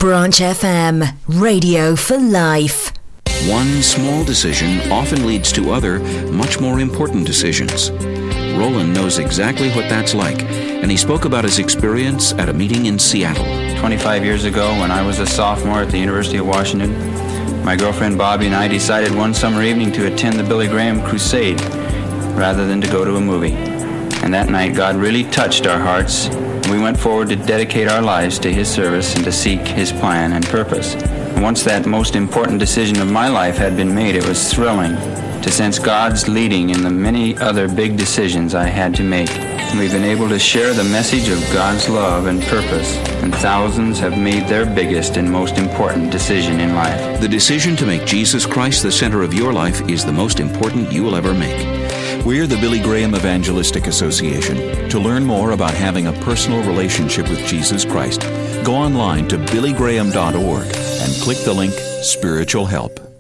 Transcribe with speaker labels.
Speaker 1: Branch FM, radio for life.
Speaker 2: One small decision often leads to other, much more important decisions. Roland knows exactly what that's like, and he spoke about his experience at a meeting in Seattle.
Speaker 3: 25 years ago, when I was a sophomore at the University of Washington, my girlfriend Bobby and I decided one summer evening to attend the Billy Graham Crusade rather than to go to a movie. And that night, God really touched our hearts. We went forward to dedicate our lives to His service and to seek His plan and purpose. And once that most important decision of my life had been made, it was thrilling to sense God's leading in the many other big decisions I had to make. We've been able to share the message of God's love and purpose, and thousands have made their biggest and most important decision in life.
Speaker 2: The decision to make Jesus Christ the center of your life is the most important you will ever make.
Speaker 4: We're the Billy Graham Evangelistic Association. To learn more about having a personal relationship with Jesus Christ, go online to billygraham.org and click the link Spiritual Help.